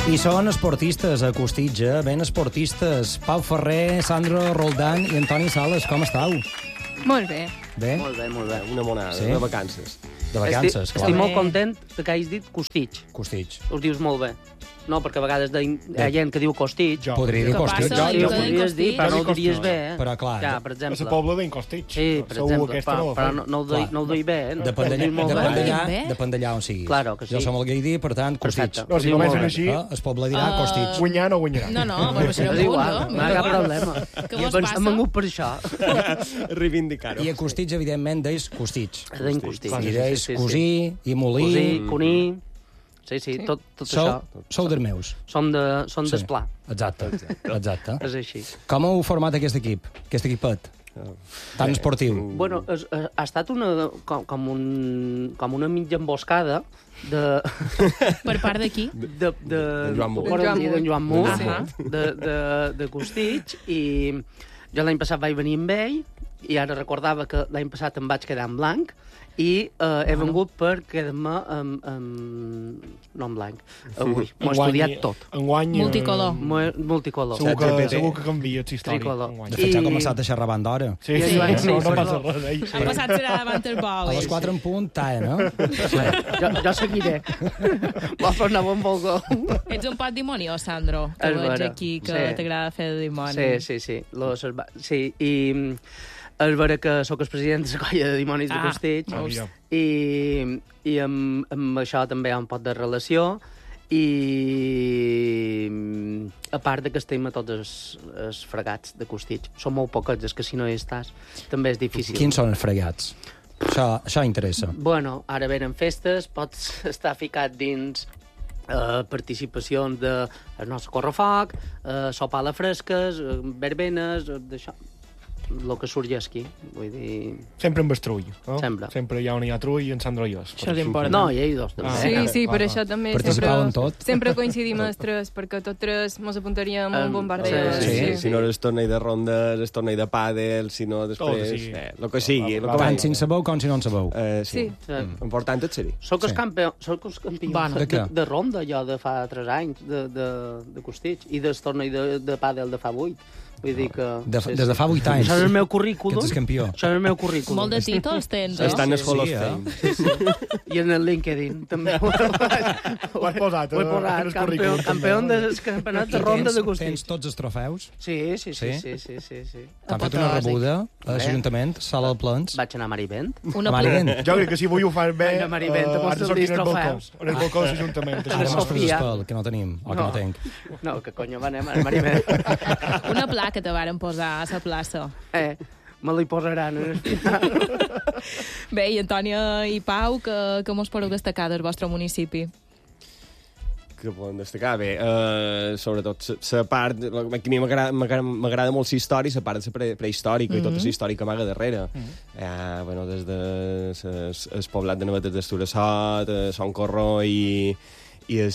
I són esportistes a Costitja, ben esportistes. Pau Ferrer, Sandro Roldán i Antoni Sales, com estàu? Molt bé. Bé? Molt bé, molt bé. Una monada, Sí? de vacances. De vacances, clar. Estic molt content que hagis dit Costitx. Costitx. Us dius molt bé. No, perquè a vegades hi ha gent que diu Costitx. Podria dir Què Costitx. passa? Sí, Jo ho podries dir, però no ho diries bé, eh? Però, clar, Ja, per A la exemple. Pobla d'en Costitx. Sí, per Segur exemple, aquesta no la però fa. no ho duia bé, eh? Depèn Ho dius molt depèn bé. d'allà. depèn d'allà on siguis. Claro que sí. Jo som el Gaidí, per tant, Costitx. Perfecte. No, si Ho diu comencen molt així, El poble dirà Costitx. guanyar no guanyarà. No, bueno, això És era igual, punt, no hi ha cap problema. Què vos Hem passa? vengut per això. Reivindicar-ho. I a Costitx, evidentment, deis Costitx. Deim Costitx. I deis cosí, i molí. Cosí, cuní... Sí, tot això. Sou dels meus. Som d'Esplà. Exacte. És així. Com heu format aquest equip, aquest equipet? Tan esportiu. Bueno, ha estat com una mitja emboscada de... Per part d'aquí? de Joan Munt. d'en Joan Munt, Sí. de Costitx, i jo l'any passat vaig venir amb ell, i ara recordava que l'any passat em vaig quedar en blanc, i he vengut per quedar-me no en blanc. Avui m'ho he estudiat tot. Enguany... Multicolor. Multicolor. Segur que canvia la història. Tricolor. enguany. De fet, ja ha començat a xerrar abans d'hora. Sí, Sí, no sí, passa sí. res. Ha passat serà davant el bou. A les 4 en punt, tae, no? Jo seguiré. Va fer una bon volgó. Ets un pot dimoniós, Sandro. Que És veig vera, aquí que sí. t'agrada fer de dimoni. Sí, i és vera que sóc el president de la colla de dimonis de Costitx, mira. i amb això també hi ha un pot de relació, i a part de que estem a tots els fregats de Costitx. Són molt poquets, és que si no hi estàs també és difícil. Quins són els fregats? Això interessa. Bueno, ara venen festes, pots estar ficat dins participacions del nostre correfoc, sopar a la fresques, verbenes, d'això. El que surgi aquí, vull dir... Sempre amb el trull, no? Sempre. Hi ha on hi ha trull i en Sandro i jo. Això és important. No, hi ha dos, també. Sí, per això també Participàveu en tot? sempre coincidim els tres, perquè tots tres mos apuntaríem a un bombardeo. Sí. Si no és torneig de rondes, és torneig de pàdel, si no després... El que sigui. Tant si en sabeu com si no en sabeu. Sí. Important és ser-hi. Soc el campió De què? de ronda, jo, de fa 3 anys, de Costitx, i del torneig de pàdel de fa 8. Vull dir que... Des de fa 8 anys. Això és el meu currículum. Que ets campió. Això és el meu currículum. Molt de títols tens, Estan no? al Hall of Fame. I en el LinkedIn, també. Ho has posat, Ho he posat, campió dels campionats de ronda de Costitx. Tens tots els trofeus? Sí. T'han fet una rebuda a l'Ajuntament, sala de plens? Vaig anar a Marivent. Marivent. Jo crec que si vull ho fas bé, Vaig a Marivent, a has de construir sortir en el balcó. trofeus. En el balcó de l'Ajuntament. Ara mos fes Sofia. espel, que no tenim, o que no tenc. No, que conyo, anem a Marivent. Una placa te varen posar a la plaça. Me l'hi posaran en el final. Bé, i Antònia i Pau, que mos podeu destacar del vostre municipi? Que podem destacar? Bé, sobretot la part... A mi m'agrada molt la història, la part de la prehistòrica i tota la història que amaga darrere. Bueno, des de el poblat de Navetes d'Esturassot, Son Corró i el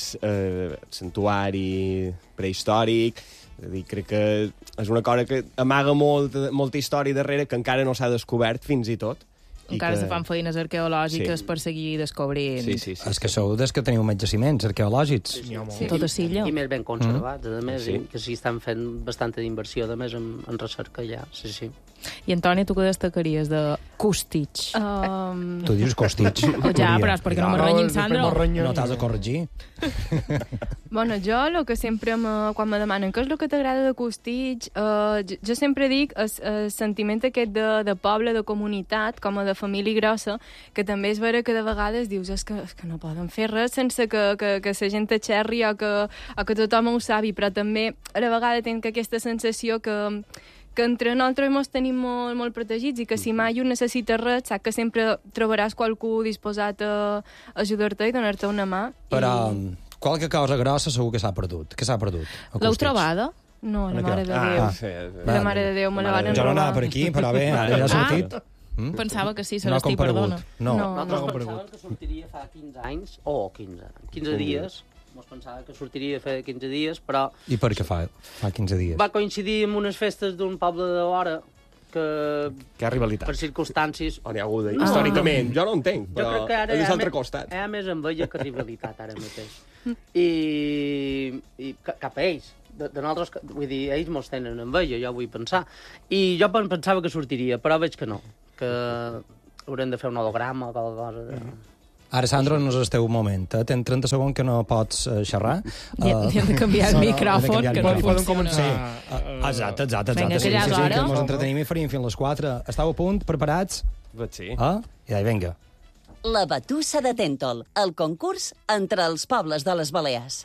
santuari prehistòric. És a dir, crec que és una cosa que amaga molta història darrere que encara no s'ha descobert fins i tot. Encara se fan feines arqueològiques Sí. per seguir descobrint. Sí. És que sou des que teniu més jaciments arqueològics. Tot a Silla. I més ben conservats, a més, Sí. i que sí estan fent bastanta d'inversió, a més, en recerca ja, sí. I Antònia, tu què destacaries de Costitx? Tu dius Costitx. Ja, però és perquè no me renyin, Sandro. No t'has de corregir. Bueno, jo el que sempre quan me demanen què és el que t'agrada de Costitx, jo sempre dic el sentiment aquest de poble, de comunitat, com a de família grossa, que també és vera que de vegades dius és que no poden fer res sense que la gent xerri o que tothom ho sabi, però també a la vegada tinc aquesta sensació que entre nosaltres ens tenim molt protegits i que si mai un necessita res, saps que sempre trobaràs qualcú disposat a ajudar-te i donar-te una mà. Però qualque cosa grossa segur que s'ha perdut. Què s'ha perdut? L'heu trobada? No, la Mare de Déu. La Mare de Déu me la van Jo no anava robar. per aquí, però bé, ara ja ha sortit. Pensava que sí, se No ha l'estic comparegut. perdona. No. Nosaltres pensàvem que sortiria fa 15 anys, 15 dies, mos pensava que sortiria fa 15 dies, però I per què fa 15 dies? va coincidir amb unes festes d'un poble de Vora que Que hi ha rivalitat. per circumstàncies... On hi ha hagut, històricament. Jo no entenc, Jo però crec que ara és hi ha l'altre costat. hi ha més enveja que rivalitat ara mateix. i cap a ells. De nosaltres, vull dir, ells mos tenen enveja, jo vull pensar. I jo pensava que sortiria, però veig que no, que haurem de fer un holograma o qualque cosa. Ara, Sandro, no és el teu moment. Tens 30 segons que no pots xerrar. Ni hem de canviar el micròfon, que no Poden funciona. començar. Exacte. Vinga, que ja és hora. Que ens entretenim i faríem fins les 4. Estàu a punt? Preparats? Sí. Ja, vinga. La Batussa de Tèntol, el concurs entre els pobles de les Balears.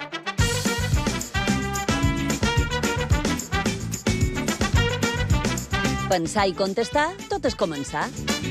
Pensar i contestar, tot és començar.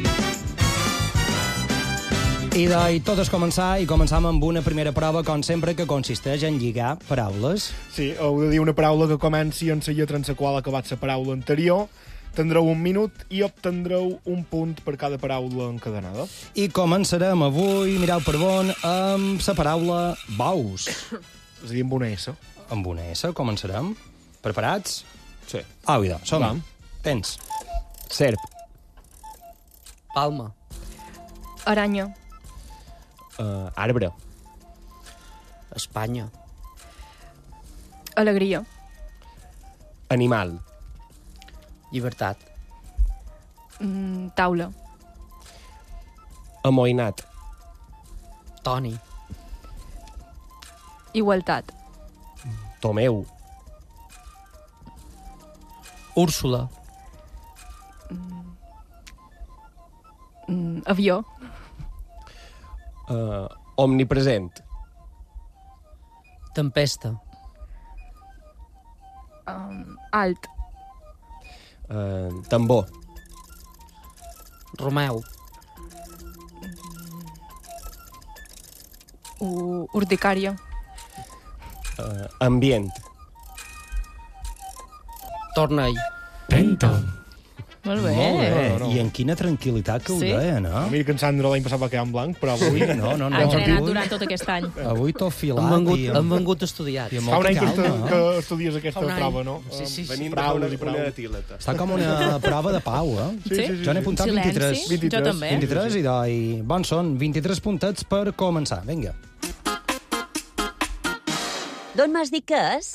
I tot és començar, i començam amb una primera prova, com sempre, que consisteix en lligar paraules. Sí, heu de dir una paraula que comenci en la lletra en la qual ha acabat la paraula anterior. Tindreu 1 minut i obtindreu un punt per cada paraula encadenada. I començarem avui, mireu per bon, amb la paraula baus. És a dir, amb una S. Amb una S, començarem. Preparats? Sí. Au, idò, som-hi. Vam. Tens. Serp. Palma. Aranya. Arbre. Espanya. Alegria. Animal. Llibertat. Taula. Amoïnat. Toni. Igualtat. Tomeu. Úrsula. Avió. Omnipresent. Tempesta. Alt. Tambor. Romeu. Urticària. Ambient. Torna-hi. Molt bé. no. I en quina tranquil·litat que ho Sí. deia, no? Mira que en Sandro l'any passat va quedar en blanc, però avui... No, Ha entrenat durant tot aquest any. Avui tot filat Han vengut estudiats. i amb Fa un molta any que, calma. que estudies aquesta Fa un any. prova, no? Sí. Venim de Paraules i una paraules. atíleta. Està com una prova de pau, eh? Sí. Jo n'he apuntat 23. Silenci. Jo també. 23 i bons són 23 puntets per començar. Vinga. D'on m'has dit que és?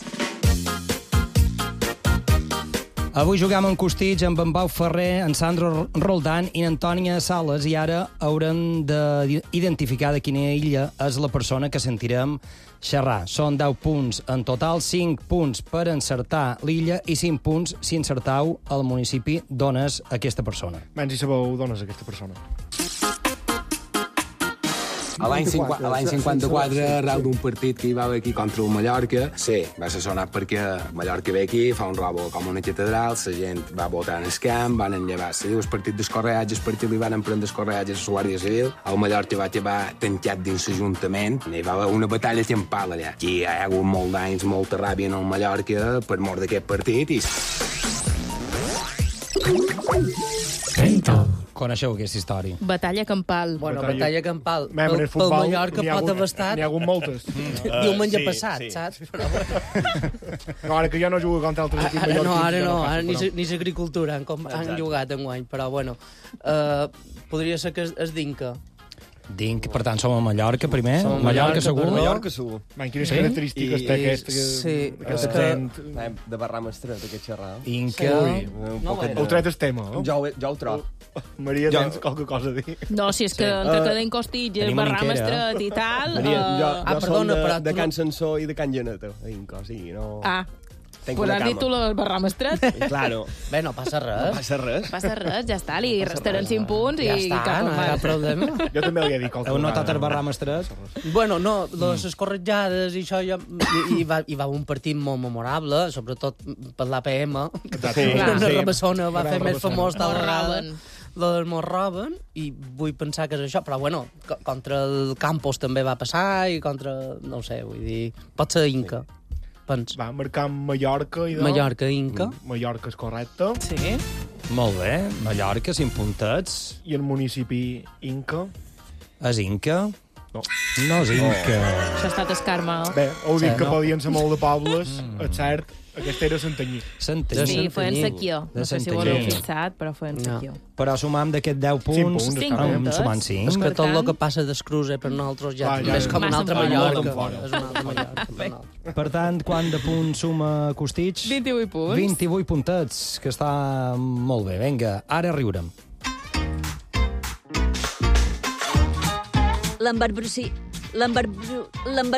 Avui juguem en Costitx amb en Pau Ferrer, en Sandro Roldán i en Antònia Sales, i ara haurem d'identificar de quina illa és la persona que sentirem xerrar. Són 10 punts en total, 5 punts per encertar l'illa i 5 punts si encertau el municipi d'on és aquesta persona. Menys si sabeu d'on és aquesta persona. A l'any 54, arreu d'un partit que hi va haver aquí contra el Mallorca, sí, va ser sonat perquè Mallorca ve aquí, fa un robo com una catedral, la gent va votar en el camp, van enllevar. Se diu el partit d'escorreatges, perquè li van prendre escorreatges a la Guàrdia Civil. El Mallorca va quedar tancat dins l'Ajuntament, hi va haver una batalla campal allà. Aquí hi ha hagut molt d'anys, molta ràbia en el Mallorca per mort d'aquest partit i... Coneixeu aquesta història? Batalla campal. Bueno, Batalla- batalla campal. Mem, en el Pel futbol Mallorca n'hi ha pot hagut- haver estat N'hi ha hagut moltes. diumenge sí, passat, sí. saps? Però, No, ara que jo no jugo contra altres equips ara no, mallorquins, ara ja no, passa, ara però. ni l'agricultura han jugat enguany, però bueno, podria ser que es d'Inca. Dinc, per tant, som a Mallorca primer. Som a Mallorca, Mallorca, segur. perdó. Mallorca, segur. Man, quines característiques té aquesta... sí, aquest és que- accent. De barram estret, aquest xerrar. Inca. Ui, Un No poquet ho era. heu tret el tema, no? Jo ho trobo. Maria, Jo- tens qualque cosa a dir? No, si és que entre Cadell Costitx i tenim una Barram inquera. Estret i tal... Maria, jo perdona, som però de tu Can no- Sansó i de Can Llaneta, a Inca, o sigui, no... Tenc pues una has dit tu cama. el Barram Estret. I, claro, Bé, no passa no res. passa res. Passa res, ja està, li restaran 5 punts Ja i està, cap no hi ha mal. cap problema. Jo també li he dit qualque Heu notat el vegada. Barram Estret? Bueno, no, les corretjades i això, hi va haver un partit molt memorable, sobretot per l'APM, Exacte. Clar. la Sí. Rabassona va Gran fer més Rabassona. famós tal Mos vegada. roben. Lo del Mos roben, i vull pensar que és això, però bueno, contra el Campos també va passar, i contra, no ho sé, vull dir, pot ser Inca. Pens. Va, marcant Mallorca i de... Mallorca, Inca. Mallorca és correcte. Sí. Molt bé. Mallorca, 5 puntets. I el municipi Inca. És Inca. No dic que... Això ha estat escarma. Bé, heu dit Sí, que no? podien ser molt de pobles, és cert, aquesta era Santanyí. Santanyí. Sí, fue en Santanyí. Sequió. De No sé si ho Santanyí. heu fixat, però fue en Sequió. Però sumam d'aquests 10 Cinc punts... punts, Cinc està bé. punts. Sumant 5. És que Per tot el tant- que passa d'Escruze per nosaltres ja Clar, ja és com una massa altra fora. Mallorca. Molt fora. És una altra Mallorca. per nosaltres. Per tant, quant de punts suma Costitx? 28 punts. 28 puntets, que està molt bé. Vinga, ara riurem. L'embarbrossi...